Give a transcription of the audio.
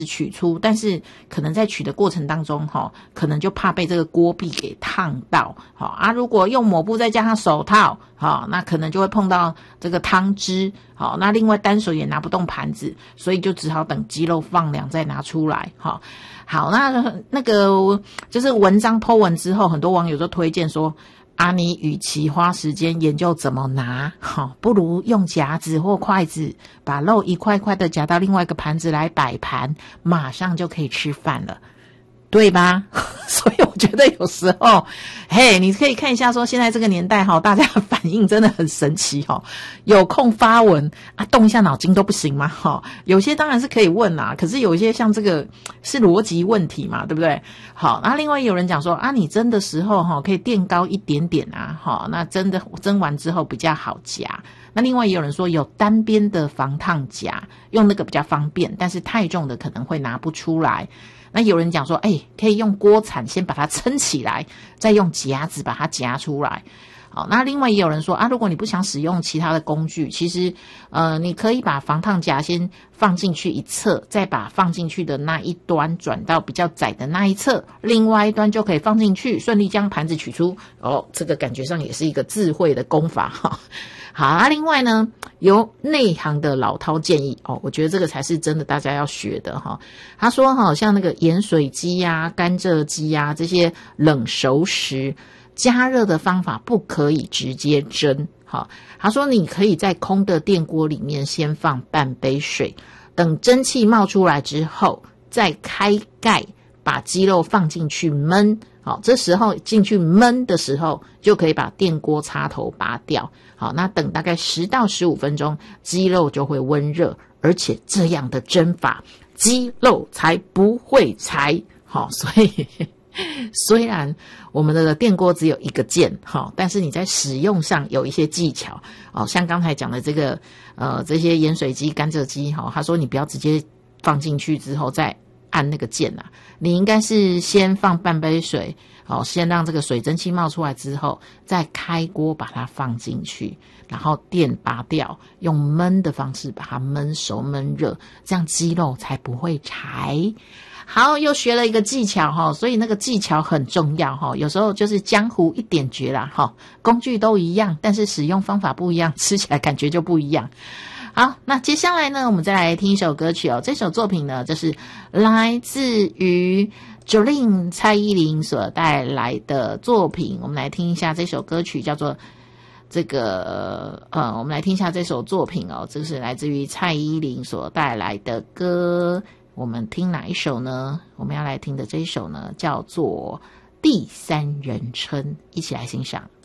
取出，但是可能在取的过程当中可能就怕被这个锅壁给烫到如果用抹布再加上手套那可能就会碰到这个汤汁那另外单手也拿不动盘子，所以就只好等鸡肉放凉再拿出来好，那个就是文章 po 文之后，很多网友都推荐说你与其花时间研究怎么拿不如用夹子或筷子把肉一块块的夹到另外一个盘子来摆盘，马上就可以吃饭了，对吧？所以我觉得有时候你可以看一下说现在这个年代大家的反应真的很神奇有空发文动一下脑筋都不行吗有些当然是可以问可是有一些像这个是逻辑问题嘛，对不对？好，那另外有人讲说你蒸的时候可以垫高一点点那蒸完之后比较好夹。那另外也有人说有单边的防烫夹，用那个比较方便，但是太重的可能会拿不出来。那有人讲说可以用锅铲先把它撑起来，再用夹子把它夹出来。好，那另外也有人说如果你不想使用其他的工具，其实你可以把防烫夹先放进去一侧，再把放进去的那一端转到比较窄的那一侧，另外一端就可以放进去，顺利将盘子取出。这个感觉上也是一个智慧的功法好另外呢，由内行的老饕建议我觉得这个才是真的大家要学的他说像那个盐水鸡甘蔗鸡这些冷熟食，加热的方法不可以直接蒸他说你可以在空的电锅里面先放半杯水，等蒸汽冒出来之后再开盖，把鸡肉放进去焖这时候进去焖的时候就可以把电锅插头拔掉那等大概10到15分钟，鸡肉就会温热，而且这样的蒸法鸡肉才不会柴所以虽然我们的电锅只有一个键但是你在使用上有一些技巧像刚才讲的这个这些盐水鸡甘蔗鸡他说你不要直接放进去之后再按那个键你应该是先放半杯水先让这个水蒸气冒出来之后再开锅把它放进去，然后电拔掉，用焖的方式把它焖熟焖热，这样鸡肉才不会柴。好，又学了一个技巧所以那个技巧很重要有时候就是江湖一点诀啦工具都一样，但是使用方法不一样，吃起来感觉就不一样。好，那接下来呢，我们再来听一首歌曲这首作品呢，就是来自于 Jolin 蔡依林所带来的作品。我们来听一下这首歌曲，叫做这个我们来听一下这首作品这个是来自于蔡依林所带来的歌。我们听哪一首呢？我们要来听的这一首呢，叫做《第三人称》，一起来欣赏。